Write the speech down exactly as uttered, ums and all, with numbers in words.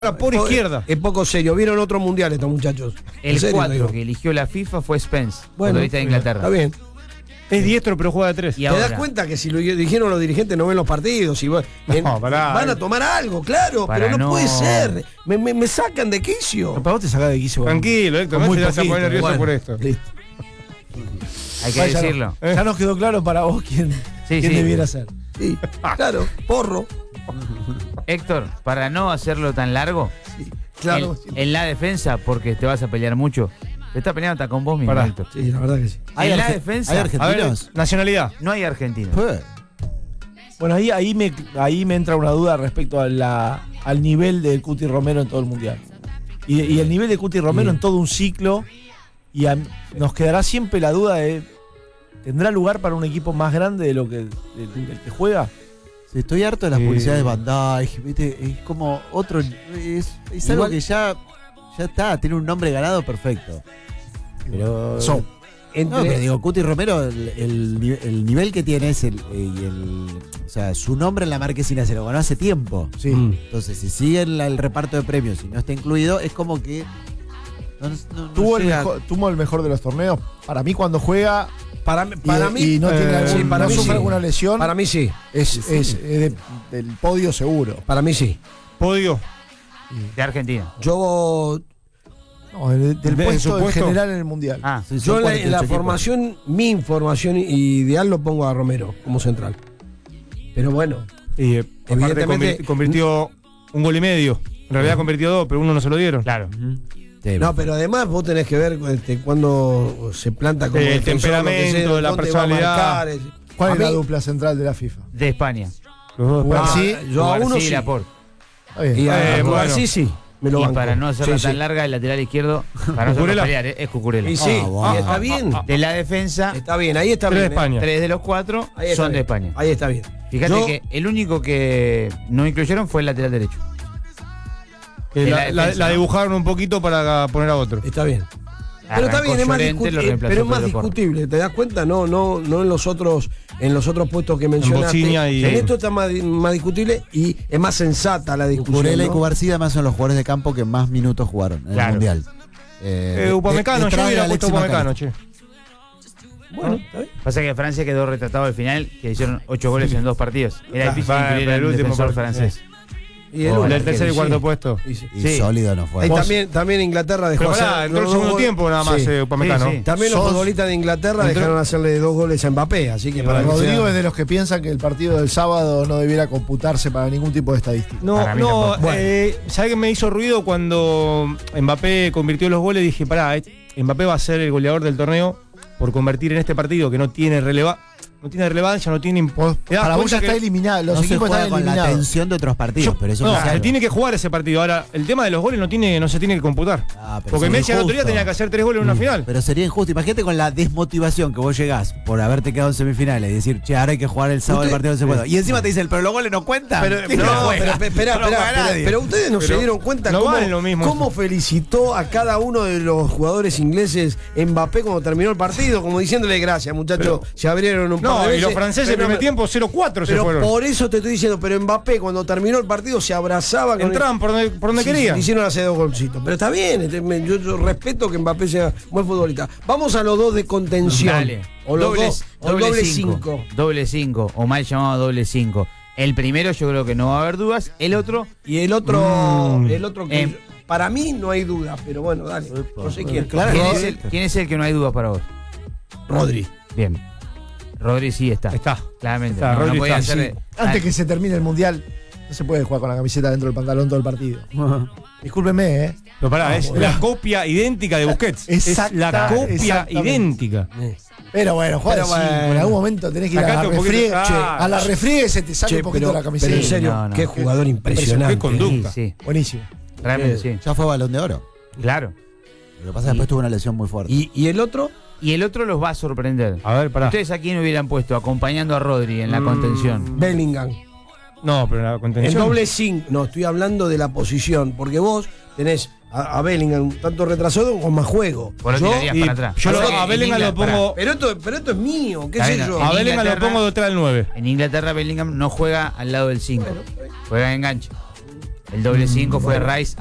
por es, izquierda. Es poco serio. ¿Vieron otro mundial estos muchachos? El cuatro que eligió la FIFA fue Spence, bueno, futbolista de Inglaterra. Está bien. Es diestro, pero juega de tres. Y ¿Te ahora, das cuenta que si lo dijeron los dirigentes no ven los partidos? Y va- en- No, pará. van a tomar algo, claro, Para pero no, no- puede ser. Me, me- me sacan de quicio. Para vos te sacás de quicio. Tranquilo, Héctor, Con no muy te vas a poquito, poner nervioso Bueno, por esto. listo. hay que Vaya, decirlo. Eh. Ya nos quedó claro para vos quién, Sí, quién sí. debiera ser. Sí, claro, porro. Héctor, para no hacerlo tan largo, Claro. en, en la defensa, porque te vas a pelear mucho, te está peleando hasta con vos mismo, Pará. Héctor. Sí, la verdad que sí. En la arge- defensa ¿Hay A ver, argentinos? nacionalidad. no hay argentinos. Pues, Bueno, ahí, ahí, me, ahí me entra una duda respecto a la, al nivel de Cuti Romero en todo el mundial. Y, y el nivel de Cuti Romero Sí. en todo un ciclo. Y a- nos quedará siempre la duda de: ¿tendrá lugar para un equipo más grande de lo que, de- del que juega? sí, estoy harto de las Eh. publicidades de Bandai, ¿viste? Es como otro. Es, es algo Igual- que ya, ya está, tiene un nombre ganado perfecto. Pero. So, Entre, No, pero digo, Cuti Romero, el, el ni- el nivel que tiene es el, eh, y el. O sea, su nombre en la marquesina se lo ganó hace tiempo. sí. Mm. Entonces, si sigue el, el reparto de premios y no está incluido, es como que. No, no- no Tuvo, el llega- mejor, tuvo el mejor de los torneos. Para mí, cuando juega para, y, para mí, y no, eh, tiene algún- sí, para no mí sufre sí. alguna lesión, para mí sí. es, Sí, sí. es, eh, de- del podio seguro. Para mí sí. Podio. De Argentina. Yo, No, del, del ¿De puesto su en puesto? general en el mundial. Ah, Sí, son yo en la, cuarenta y en la ocho equipos. formación, mi información ideal lo pongo a Romero como central. Pero bueno, Y eh, aparte Evidentemente- convir- convirtió un gol y medio. En realidad convirtió dos, pero uno no se lo dieron. claro. Sí, no, pero además vos tenés que ver este, cuando se planta como El defensor, lo que temperamento, sea, la dónde va a personalidad. marcar, es- ¿Cuál a es la mí- dupla central de la FIFA? De España. Los dos. Bueno, Ah, sí, yo a uno Cubarsí y sí. Laporte. Está bien. Y a, Eh, a bueno. sí, sí, me lo Y banco. para no hacerla Sí, tan sí. larga, el lateral izquierdo, para no hacerlo Cucurella. pelear, eh, es Cucurella. Y sí, Ah, wow. y está bien. De la defensa, Está bien, ahí está Tres de bien. ¿eh? España. tres de los cuatro Ahí está son de bien. España. Ahí está bien. Fíjate Yo- que el único que no incluyeron fue el lateral derecho. Eh, de la, la la- defensa, la ¿no? dibujaron un poquito para poner a otro. Está bien. Pero está Arrancó bien, es más, Llorente, discu- lo eh, reemplazó pero es más Pedro Porro. discutible, ¿te das cuenta? No, no, no en los otros, en los otros puestos que mencionaste. Bociña y- En esto está más, más discutible y es más sensata la discusión. Cucurella y ¿no? Cubarsí además son los jugadores de campo que más minutos jugaron en Claro. el mundial. Eh, Eh, Upamecano, yo detrás de hubiera puesto Alexis Upamecano, McAllister. che. Bueno, está bien. Pasa que Francia quedó retratado al final, que hicieron ocho goles en dos partidos. Era Ah, difícil bueno, incluir pero el al último defensor partido, francés. Y el Oh, uno, Del tercer y sí. cuarto puesto. Y sí. Y Sí. sólido no fue. Ahí Vos- también, también Inglaterra dejó Pero hacer pará, entró el dos segundo goles. tiempo nada más, Sí. eh, Upamecano. Sí, sí. También los Sos- futbolistas de Inglaterra Entró- dejaron hacerle dos goles a Mbappé, así que para que Rodrigo sea- es de los que piensan que el partido del sábado no debiera computarse para ningún tipo de estadística. No, Para mí no, tampoco. eh, ¿sabes qué me hizo ruido cuando Mbappé convirtió los goles? Dije, pará, eh, Mbappé va a ser el goleador del torneo por convertir en este partido que no tiene releva, no tiene relevancia, no tiene Vos- ¿te das para vos cuenta ya está que- eliminado, los no se equipos juega están con la eliminados. tensión de otros partidos, Yo- pero eso no, es se claro. tiene que jugar ese partido. Ahora, el tema de los goles no tiene, no se tiene que computar. Ah, pero Porque sería Messi al otro día injusto. tenía que hacer tres goles en una final. Pero sería injusto. Imagínate con la desmotivación que vos llegás por haberte quedado en semifinales y decir, che, ahora hay que jugar el sábado el Usted- partido no se puede. Y encima te dicen, pero los goles no cuentan. Pero, ¿Qué no, juega? pero, pe- espera, No espera, juega pero, nadie. pero ustedes no se Pero dieron cuenta no cómo, vale lo mismo cómo eso. felicitó a cada uno de los jugadores ingleses Mbappé cuando terminó el partido, como diciéndole gracias, muchachos, se abrieron un par de No, y veces. los franceses pero en primer no- tiempo cero cuatro se Pero fueron. por eso te estoy diciendo, pero Mbappé cuando terminó el partido se abrazaba con Entraban por donde, por donde Sí, querían. sí, hicieron hace dos golcitos. Pero está bien, este, me- yo, yo respeto que Mbappé sea buen futbolista. Vamos a los dos de contención. Dale. O los doble, dos, o el doble cinco. Doble cinco, o mal llamado doble cinco. El primero yo creo que no va a haber dudas. El otro, Y el otro, Mm. el otro que Em. para mí no hay duda, pero bueno, dale. No sé quién. Claro. ¿quién, Rod- es el, quién es el que no hay dudas para vos? Rodri. Bien. Rodri sí está. Está. Claramente. Está, no, no Rodri podía está, ser- Antes que se termine el mundial, no se puede jugar con la camiseta dentro del pantalón todo el partido. Discúlpeme, ¿eh? Pero pará, Ah, es bueno. la copia idéntica de Busquets. Es Exacta- la copia exactamente. idéntica. Pero bueno, juega Pero así, bueno. en algún momento tenés que ir a Sacate la un poquito- refriegue. Ah, che, a la refriegue se te sale Che, un poquito pero, la camiseta. pero en serio, No, no. qué jugador impresionante. Qué conducta. Sí, sí, Buenísimo. realmente Eh, sí. Ya fue Balón de Oro. Claro. Lo que pasa es que después tuvo una lesión muy fuerte. ¿Y, y el otro? Y el otro los va a sorprender. A ver, pará. ¿Ustedes a quién hubieran puesto acompañando a Rodri en la Mm. contención? Bellingham. No, pero la El contención. doble cinco. No, estoy hablando de la posición, porque vos tenés a, a Bellingham un tanto retrasado con más juego. Vos lo Yo- tirarías y para atrás. yo lo- Pasa que a en Bellingham lo Inglaterra- pongo- pero, esto, pero esto es mío, qué Está sé bien, yo. en A Bellingham lo Inglaterra- pongo detrás del nueve. En Inglaterra Bellingham no juega al lado del cinco. Juega de enganche. El doble cinco fue Rice